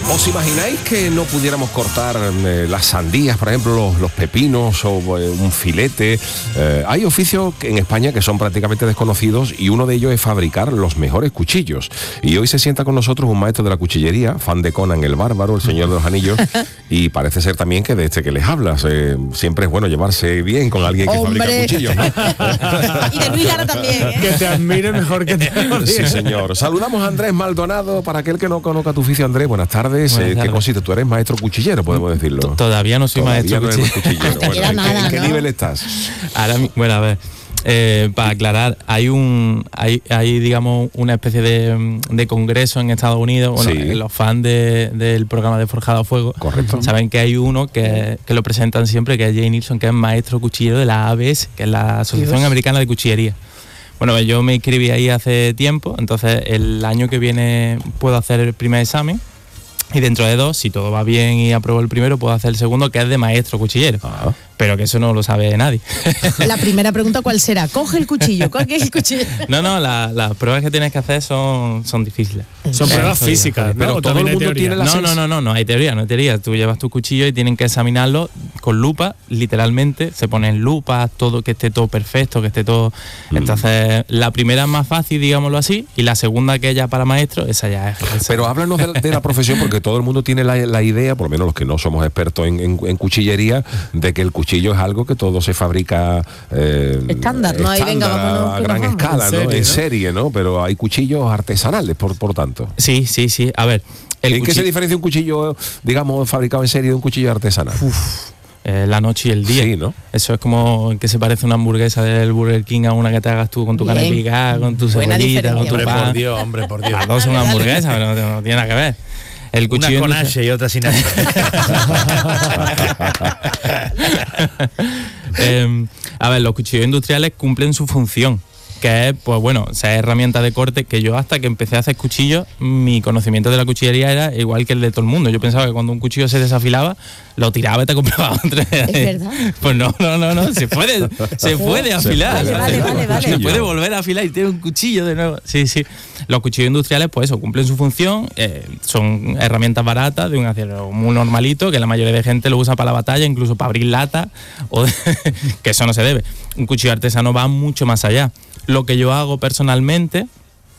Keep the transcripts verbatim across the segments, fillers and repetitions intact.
¿Os imagináis que no pudiéramos cortar eh, las sandías, por ejemplo, los, los pepinos o eh, un filete? Eh, hay oficios en España que son prácticamente desconocidos y uno de ellos es fabricar los mejores cuchillos. Y hoy se sienta con nosotros un maestro de la cuchillería, fan de Conan el Bárbaro, el Señor de los Anillos, y parece ser también que de este que les hablas. Eh, siempre es bueno llevarse bien con alguien que ¡Hombre! fabrica cuchillos, ¿no? Y de Luis Lara también, ¿eh? Que te admire mejor que te odie. Sí, señor. Saludamos a Andrés Maldonado. Para aquel que no conozca tu oficio, Andrés, buenas tardes. Buenas Eh, ¿Qué tardes. consiste? Tú eres maestro cuchillero, podemos decirlo. Todavía no soy Todavía maestro no eres cuchillero. cuchillero. Te Bueno, queda ¿en, qué- nada, en qué ¿no? nivel estás? Ahora, mi- bueno, a ver, eh, para aclarar, hay un, hay, hay digamos una especie de, de congreso en Estados Unidos. Bueno, Sí. eh, los fans de- del programa de Forjado a Fuego, Correcto. saben que hay uno que, que lo presentan siempre, que es Jay Nilsson, que es maestro cuchillero de la A B S, que es la Asociación Dios. Americana de Cuchillería. Bueno, yo me inscribí ahí hace tiempo, entonces el año que viene puedo hacer el primer examen. Y dentro de dos, si todo va bien y apruebo el primero, puedo hacer el segundo, que es de maestro cuchillero. Ah. Pero que eso no lo sabe nadie. La primera pregunta, ¿cuál será? Coge el cuchillo, coge el cuchillo. No, no, la- las pruebas que tienes que hacer son, son difíciles. Son pruebas Sí, físicas, ¿no? pero ¿O todo también el hay mundo teoría? tiene la- No, seis. no, no, no, no hay teoría, no hay teoría. Tú llevas tu cuchillo y tienen que examinarlo con lupa, literalmente. Se ponen lupas, todo, que esté todo perfecto, que esté todo. Entonces, la primera es más fácil, digámoslo así, y la segunda, que es ya para maestro, esa ya es. esa- Pero háblanos de, de la profesión, porque todo el mundo tiene la, la idea, por lo menos los que no somos expertos en, en- en cuchillería, de que el cuchillo es algo que todo se fabrica eh, Estándar, ¿no? Ahí, venga, estándar, vámonos, a que gran nos vamos. escala, En ¿no? serie, En ¿no? serie, ¿no? Pero hay cuchillos artesanales, por, por tanto. Sí, sí, sí. A ver, el ¿En qué se cuchillo- diferencia un cuchillo, digamos, fabricado en serie de un cuchillo artesanal? eh, la noche y el día. Sí, ¿no? Eso es como que se parece una hamburguesa del Burger King a una que te hagas tú con tu carne Bien. picada, con tu Buena cebollita, con tu diferencia. Hombre, pan. por Dios, hombre, por Dios. Las dos son hamburguesas, pero no, no tiene nada que ver. El Una cuchillo con industrial- H y otra sin H. Eh, a ver, los cuchillos industriales cumplen su función, que es, pues bueno, ser herramienta de corte, que yo hasta que empecé a hacer cuchillos, mi conocimiento de la cuchillería era igual que el de todo el mundo. Yo pensaba que cuando un cuchillo se desafilaba, lo tiraba y te compraba otro. ¿Es verdad? Pues no, no, no, no, se puede, se puede afilar. Vale, ¿sabes? vale, vale, vale. Se puede volver a afilar y tiene un cuchillo de nuevo. Sí, sí. Los cuchillos industriales, pues eso, cumplen su función, eh, son herramientas baratas de un acero muy normalito, que la mayoría de gente lo usa para la batalla, incluso para abrir lata, o de- que eso no se debe. Un cuchillo artesano va mucho más allá. Lo que yo hago personalmente,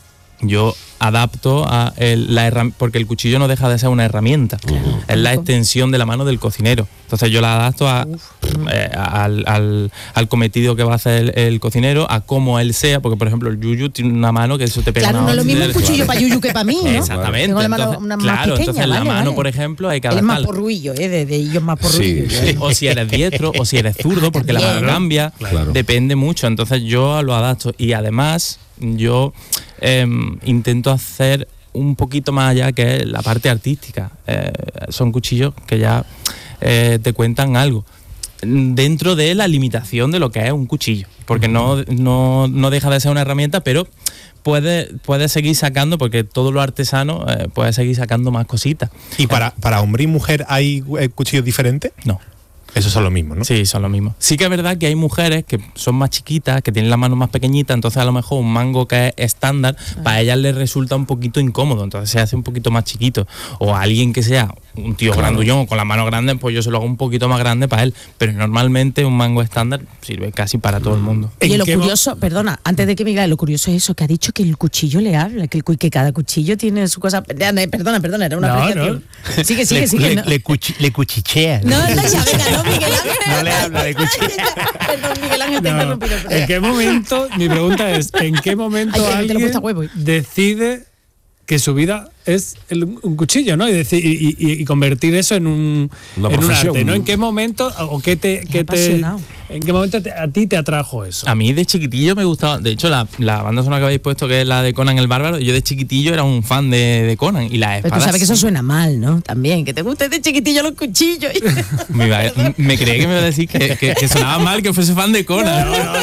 yo adapto a el- la herram- porque el cuchillo no deja de ser una herramienta, es la extensión de la mano del cocinero. Entonces yo la adapto a, eh, al, al- al cometido que va a hacer el, el cocinero, a cómo él sea, porque por ejemplo el yuyu tiene una mano que eso te pega Claro, una no es lo mismo un hostia. cuchillo para Yuyu que para mí, ¿no? Exactamente. Tengo la mano Entonces, una más claro, pequeña, entonces la vale, mano, vale. por ejemplo, hay que Él es más adaptarla. porruillo, ¿eh? De, de ellos más porruillo. Sí, ¿eh? O si eres diestro o si eres zurdo, porque la mano También. cambia, Claro. depende mucho. Entonces yo lo adapto y además yo em, intento hacer un poquito más allá, que es la parte artística. Eh, son cuchillos que ya eh, te cuentan algo dentro de la limitación de lo que es un cuchillo, porque no, no, no deja de ser una herramienta, pero puede, puede seguir sacando, porque todo lo artesano eh, puede seguir sacando más cositas. ¿Y para, para hombre y mujer hay eh, cuchillos diferentes? No. Esos son los mismos, ¿no? Sí, son lo mismo. Sí que es verdad que hay mujeres que son más chiquitas, que tienen la mano más pequeñita, entonces a lo mejor un mango que es estándar, para ellas les resulta un poquito incómodo, entonces se hace un poquito más chiquito. O a alguien que sea un tío grandullón con las manos grandes, pues yo se lo hago un poquito más grande para él. Pero normalmente un mango estándar sirve casi para todo el mundo. Oye, ¿En lo qué mo- curioso, perdona, antes de que me diga, lo curioso es eso, que ha dicho que el cuchillo le habla, que, el, cu- que cada cuchillo tiene su cosa. Perdona, perdona, era una No, apreciación. Sigue, sigue, Le, sigue. le, no. le cuchi- le cuchichea. No, no, ya, venga, no, Miguel Ángel. No le habla de cuchillo. Perdón, Miguel Ángel, te he No. interrumpido. perdón. ¿En qué momento, mi pregunta es, ¿en qué momento Ay, que me te lo he alguien puesto a huevo. decide que su vida es el- un cuchillo, ¿no? Y, deci- y, y- y convertir eso en un, Una en un profesión. arte, ¿no? ¿En qué momento o qué te, qué te apasionado. en qué momento te- a ti te atrajo eso? A mí de chiquitillo me gustaba, de hecho la, la banda sonora que habéis puesto, que es la de Conan el Bárbaro, yo de chiquitillo era un fan de, de Conan y las Pero espadas. tú sabes que eso suena mal, ¿no? También, que te guste de chiquitillo los cuchillos. me, iba- me creí que me iba a decir que, que, que sonaba mal que fuese fan de Conan.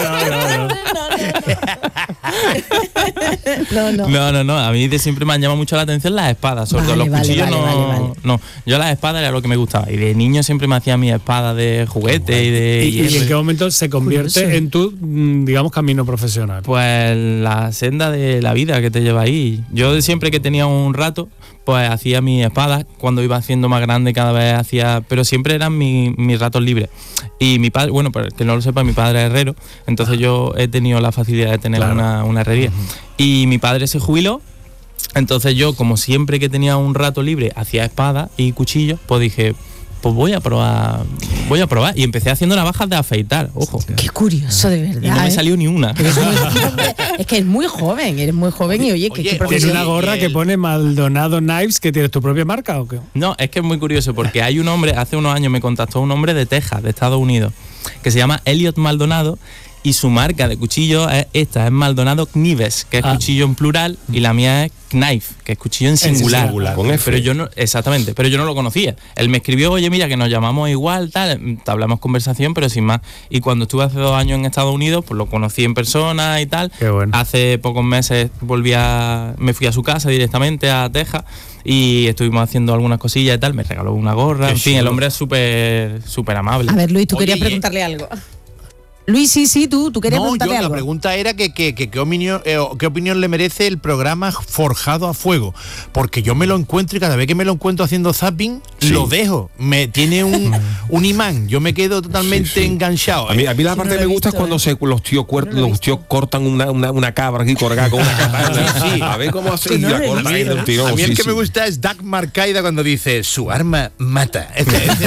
No, no. No, no, no. A mí de siempre me han llamado mucho la atención las espadas. Sobre todo Vale, los vale, cuchillos vale, no, vale, vale. no. Yo las espadas era lo que me gustaba. Y de niño siempre me hacía mi espada de juguete y de. ¿Y, y hierro. en qué momento se convierte Curioso. en tu, mm, digamos, camino profesional? Pues la senda de la vida que te lleva ahí. Yo de siempre que tenía un rato, pues hacía mis espadas. Cuando iba haciendo más grande cada vez hacía, pero siempre eran mi, mis ratos libres. Y mi padre, bueno, para el que no lo sepa, mi padre es herrero, entonces yo he tenido la facilidad de tener claro. una, una herrería. Uh-huh. Y mi padre se jubiló, entonces yo, como siempre que tenía un rato libre, hacía espadas y cuchillos, pues dije, pues voy a probar, voy a probar. Y empecé haciendo navajas de afeitar, ojo. Qué curioso, de verdad. Y no me ¿eh? salió ni una. Es, muy, es que es muy joven, eres muy joven y oye, que, oye, que ¿tienes una gorra el... que pone Maldonado Knives, que tienes tu propia marca o qué? No, es que es muy curioso porque hay un hombre, hace unos años me contactó un hombre de Texas, de Estados Unidos, que se llama Elliot Maldonado. Y su marca de cuchillo es esta, es Maldonado Knives, que es ah. cuchillo en plural, y la mía es Knife, que es cuchillo en singular. singular. Con F. Pero yo no, exactamente, pero yo no lo conocía. Él me escribió, oye, mira, que nos llamamos igual, tal, hablamos conversación, pero sin más. Y cuando estuve hace dos años en Estados Unidos, pues lo conocí en persona y tal. Qué bueno. Hace pocos meses volví a, me fui a su casa directamente, a Texas, y estuvimos haciendo algunas cosillas y tal, me regaló una gorra, Qué en fin, chulo. El hombre es súper, súper amable. A ver, Luis, tú oye, querías preguntarle algo. Luis, sí, sí, tú, tú querías no, preguntarle yo, algo. La pregunta era que, que, que, que opinión, eh, qué opinión le merece el programa Forjado a Fuego, porque yo me lo encuentro y cada vez que me lo encuentro haciendo zapping, sí. lo dejo. Me tiene un, un imán, yo me quedo totalmente sí, sí. enganchado. A mí, a mí la sí, parte no que me visto, gusta es cuando eh. se, los tíos cuer, no los tíos cortan una, una, una cabra aquí colgada con una katana. sí. A ver cómo hace y no la corta ahí del tirón. A mí el sí, que sí. me gusta es Doug Marcaida cuando dice su arma mata. Este, este.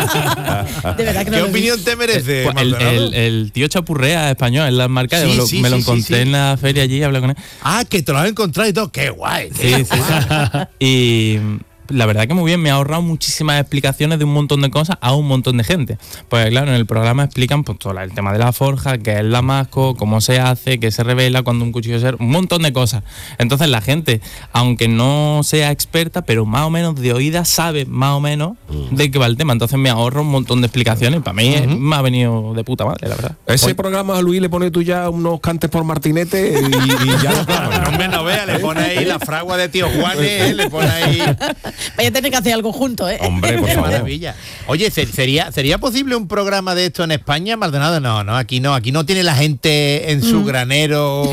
De verdad que no ¿Qué lo opinión te merece? Pues el, el, el tío Chapurrea español en las marcas, Sí, me lo, sí, me lo sí, encontré sí, sí. en la feria allí y hablé con él. Ah, que te lo has encontrado y todo, qué guay. Sí, sí, sí. Y la verdad que muy bien, me ha ahorrado muchísimas explicaciones de un montón de cosas a un montón de gente. Pues claro, en el programa explican pues todo el tema de la forja, qué es el damasco, cómo se hace, qué se revela cuando un cuchillo se... un montón de cosas. Entonces la gente, aunque no sea experta, pero más o menos de oídas sabe más o menos de qué va el tema. Entonces me ahorro un montón de explicaciones. Para mí uh-huh. me ha venido de puta madre, la verdad. Ese Hoy... programa a Luis le pone tú ya unos cantes por Martinete y, y ya lo claro. No me no vea, le pone ahí la fragua de tío Juanes, le pone ahí... Vaya a tener que hacer algo juntos, ¿eh? Hombre, por favor. Maravilla. Oye, ¿sería, ¿sería posible un programa de esto en España, Maldonado? No, no, aquí no, aquí no tiene la gente en su mm. granero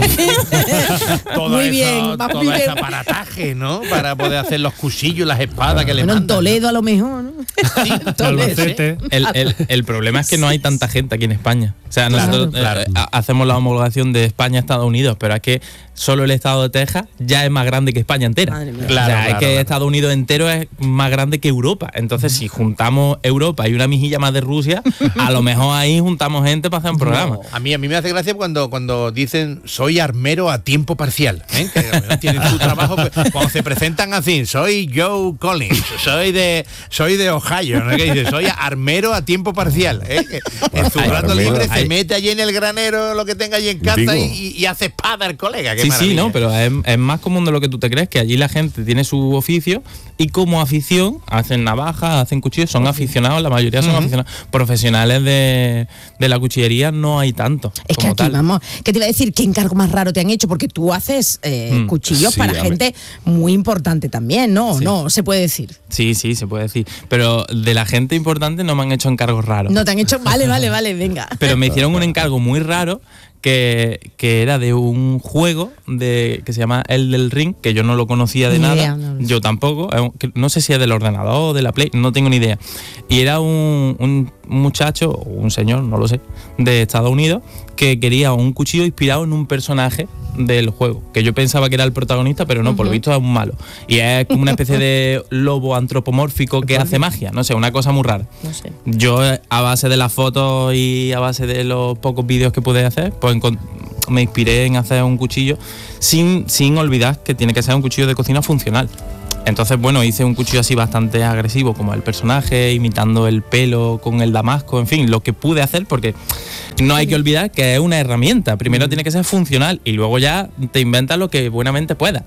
todo, muy eso, bien, todo muy ese bien. aparataje, ¿no? Para poder hacer los cuchillos, las espadas que le bueno, mandan. en Toledo ¿no? a lo mejor, ¿no? Sí, Toledo. ¿eh? el, el, el problema es que no hay tanta gente aquí en España. O sea, nosotros claro, eh, claro. hacemos la homologación de España a Estados Unidos, pero es que solo el estado de Texas ya es más grande que España entera. Madre mía. Claro, o sea, claro, es que claro. Estados Unidos entero es más grande que Europa. Entonces, si juntamos Europa y una mijilla más de Rusia, a lo mejor ahí juntamos gente para hacer un programa. No. A mí a mí me hace gracia cuando cuando dicen soy armero a tiempo parcial, ¿eh? Que a lo mejor tienen su trabajo cuando se presentan así, soy Joe Collins, soy de soy de Ohio, ¿no? Que dice, soy armero a tiempo parcial, ¿eh? Que en su rato libre se mete allí en el granero lo que tenga allí en casa y, y hace espada el colega. Qué sí, maravilla. sí, no, pero es, es más común de lo que tú te crees, que allí la gente tiene su oficio y como afición hacen navajas, hacen cuchillos, son aficionados, la mayoría son uh-huh. aficionados. Profesionales de, de la cuchillería no hay tanto. Es que aquí, tal. vamos, ¿qué te iba a decir? ¿Qué encargo más raro te han hecho? Porque tú haces eh, mm, cuchillos sí, para gente muy importante también, ¿no? Sí. No, se puede decir. Sí, sí, se puede decir. Pero de la gente importante no me han hecho encargos raros. No te han hecho, vale, vale, vale, venga. Pero me hicieron un encargo muy raro que, que era de un juego de que se llama El del Ring, que yo no lo conocía de ni nada, idea, no, yo tampoco, no sé si es del ordenador o de la Play, no tengo ni idea. Y era un, un muchacho, o un señor, no lo sé, de Estados Unidos, que quería un cuchillo inspirado en un personaje del juego, que yo pensaba que era el protagonista, pero no, uh-huh. por lo visto es un malo. Y es como una especie de lobo antropomórfico que hace magia, no sé, una cosa muy rara. No sé. Yo, a base de las fotos y a base de los pocos vídeos que pude hacer, pues me inspiré en hacer un cuchillo sin, sin olvidar que tiene que ser un cuchillo de cocina funcional. Entonces, bueno, hice un cuchillo así bastante agresivo, como el personaje, imitando el pelo con el damasco, en fin, lo que pude hacer, porque no hay que olvidar que es una herramienta. Primero tiene que ser funcional y luego ya te inventas lo que buenamente puedas.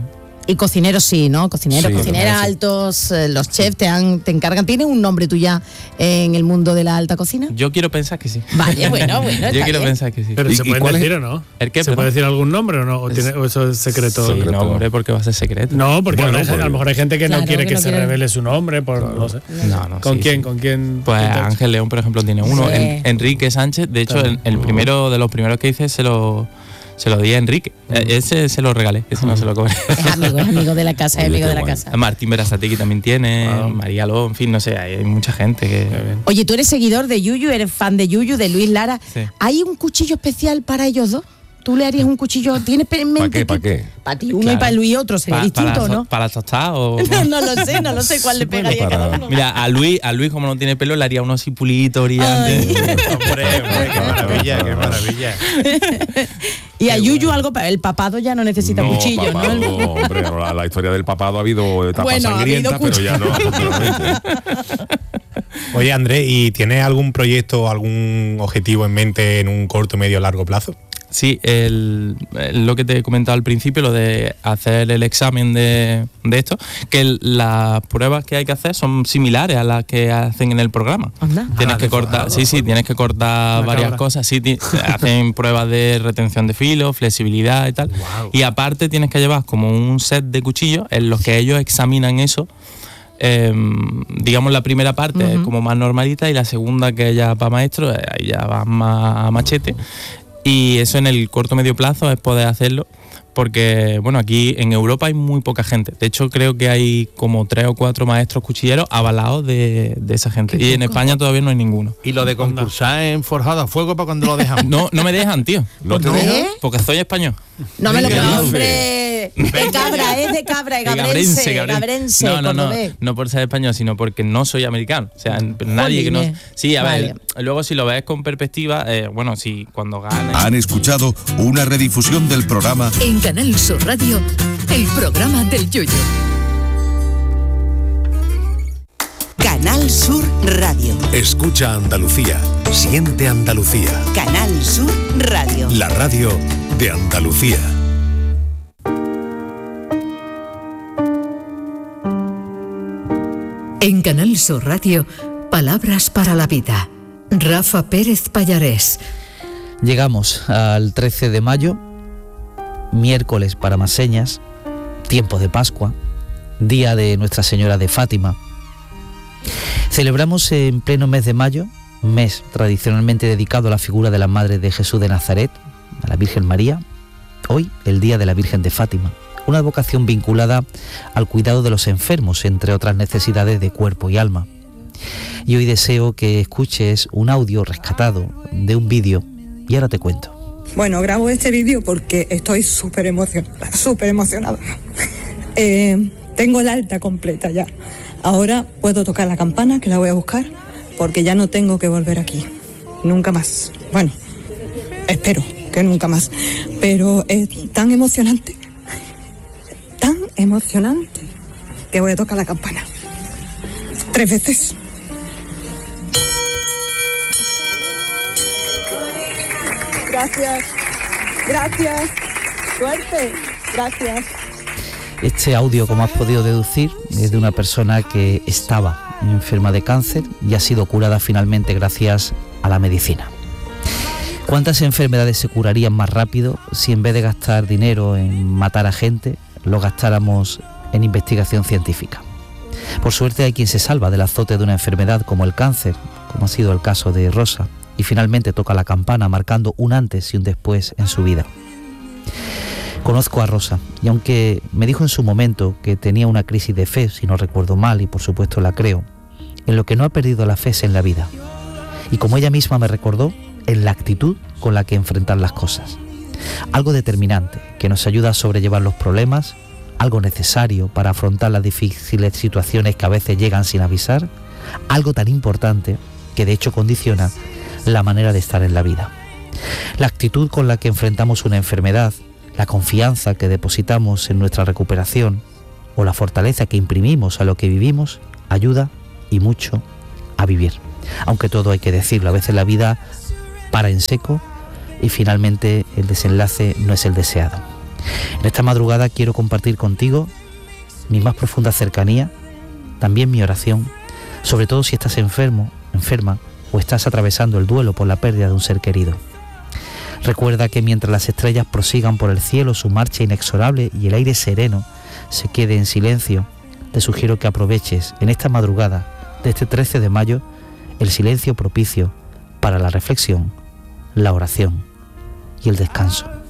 Y cocineros sí, ¿no? Cocineros, sí, cocineras sí. altos, eh, los chefs te, han, te encargan. ¿Tienes un nombre tú ya en el mundo de la alta cocina? Yo quiero pensar que sí. Vale, bueno, bueno. Yo quiero bien. pensar que sí. Pero ¿Y, ¿se y puede cuál decir es? o no? ¿El qué? ¿Se perdón? puede decir algún nombre o no? ¿O, tiene, o eso es secreto? Sí, no, hombre, porque va a ser secreto. No, porque Bueno, a, lo mejor, porque- a lo mejor hay gente que Claro, no quiere que que, no se quiere- revele su nombre, por no sé. No, no, ¿Con sí, quién? sí. ¿Con quién? Pues quién te ha hecho? Ángel León, por ejemplo, tiene uno. Sí. En- Enrique Sánchez, de hecho, Claro. el, el primero de los primeros que hice se lo, Se lo di a Enrique. Mm. Ese se lo regalé, ese mm. no se lo cobré. Es amigo, es amigo de la casa, es amigo de la bueno. casa. Martín Berasategui también tiene, wow. María Ló, en fin, no sé, hay, hay mucha gente que... Oye, tú eres seguidor de Yuyu, eres fan de Yuyu, de Luis Lara. Sí. ¿Hay un cuchillo especial para ellos dos? ¿Tú le harías un cuchillo? ¿Tienes en mente? ¿Para qué? ¿Para qué? Para ti uno claro. y para Luis otro, sería pa, distinto, para, ¿no? ¿Para tostar o...? no, no lo sé, no lo sé cuál le pegaría para... cada uno. Mira, a Luis, a Luis como no tiene pelo, le haría uno así pulito, brillante. Hombre, hombre, qué maravilla, qué maravilla. Y a Yuyu algo, el papado ya no necesita no, cuchillo, papado, ¿no? No, hombre, la, la historia del papado ha habido etapas bueno, sangrientas, habido pero ya no, Oye, Andrés, ¿y tienes algún proyecto, algún objetivo en mente en un corto, medio, largo plazo? Sí, el, lo que te he comentado al principio, lo de hacer el examen de, de esto, que el, las pruebas que hay que hacer son similares a las que hacen en el programa. Anda. Tienes ah, que cortar, sí, sí, tienes que cortar Una varias cabra. cosas. Sí, ti, hacen pruebas de retención de filo, flexibilidad y tal. Wow. Y aparte tienes que llevar como un set de cuchillos en los que ellos examinan eso. Eh, digamos la primera parte uh-huh. es como más normalita y la segunda, que ya para maestro, ahí ya va más a machete. Y eso en el corto medio plazo es poder hacerlo, porque bueno, aquí en Europa hay muy poca gente. De hecho, creo que hay como tres o cuatro maestros cuchilleros avalados de, de esa gente. Y en España todavía no hay ninguno. ¿Y lo de concursar en Forjado a Fuego para cuando lo dejan? No, no me dejan, tío. ¿No te ¿No? dejan? Porque soy español. No me lo ¿Qué creo, dices? hombre. De cabra, es de cabra, de gabrense, gabrense, No, no, no, cordobés. no por ser español, sino porque no soy americano. O sea, nadie que no... Sí, a Vale. ver, luego si lo ves con perspectiva, eh, bueno, si cuando ganes... Han escuchado una redifusión del programa En Canal Sur Radio, el programa del Yuyu. Canal Sur Radio. Escucha Andalucía, siente Andalucía. Canal Sur Radio. La radio de Andalucía. En Canal Sur Radio, Palabras para la Vida. Rafa Pérez Pallarés. Llegamos al trece de mayo, miércoles para más señas, tiempo de Pascua, día de Nuestra Señora de Fátima. Celebramos en pleno mes de mayo, mes tradicionalmente dedicado a la figura de la Madre de Jesús de Nazaret, a la Virgen María, hoy el Día de la Virgen de Fátima, una vocación vinculada al cuidado de los enfermos, entre otras necesidades de cuerpo y alma. Y hoy deseo que escuches un audio rescatado de un vídeo, y ahora te cuento. Bueno, grabo este vídeo porque estoy súper emocionada, súper emocionada. Eh, tengo el alta completa ya. Ahora puedo tocar la campana, que la voy a buscar, porque ya no tengo que volver aquí. Nunca más. Bueno, espero que nunca más. Pero es tan emocionante, tan emocionante, que voy a tocar la campana. Tres veces. Gracias, gracias, suerte, gracias. Este audio, como has podido deducir, es de una persona que estaba enferma de cáncer y ha sido curada finalmente gracias a la medicina. ¿Cuántas enfermedades se curarían más rápido si en vez de gastar dinero en matar a gente, lo gastáramos en investigación científica? Por suerte hay quien se salva del azote de una enfermedad como el cáncer, como ha sido el caso de Rosa, y finalmente toca la campana marcando un antes y un después en su vida. Conozco a Rosa y aunque me dijo en su momento que tenía una crisis de fe, si no recuerdo mal, y por supuesto la creo, en lo que no ha perdido la fe es en la vida. Y como ella misma me recordó, en la actitud con la que enfrentar las cosas. Algo determinante que nos ayuda a sobrellevar los problemas, algo necesario para afrontar las difíciles situaciones que a veces llegan sin avisar, algo tan importante que de hecho condiciona la manera de estar en la vida. La actitud con la que enfrentamos una enfermedad, la confianza que depositamos en nuestra recuperación o la fortaleza que imprimimos a lo que vivimos ayuda y mucho a vivir. Aunque todo hay que decirlo, a veces la vida para en seco y finalmente el desenlace no es el deseado. En esta madrugada quiero compartir contigo mi más profunda cercanía, también mi oración, sobre todo si estás enfermo, enferma o estás atravesando el duelo por la pérdida de un ser querido. Recuerda que mientras las estrellas prosigan por el cielo su marcha inexorable y el aire sereno se quede en silencio, te sugiero que aproveches en esta madrugada de este trece de mayo el silencio propicio para la reflexión, la oración y el descanso.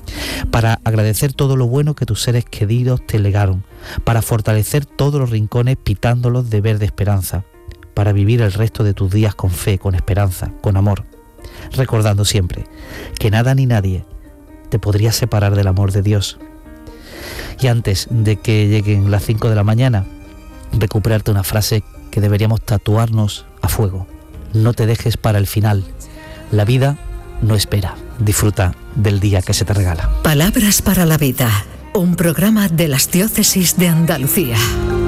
para agradecer todo lo bueno que tus seres queridos te legaron, para fortalecer todos los rincones pitándolos de verde esperanza, para vivir el resto de tus días con fe, con esperanza, con amor, recordando siempre que nada ni nadie te podría separar del amor de Dios. Y antes de que lleguen las cinco de la mañana, recuperarte una frase que deberíamos tatuarnos a fuego: no te dejes para el final, la vida no espera, disfruta del día que se te regala. Palabras para la vida, un programa de las Diócesis de Andalucía.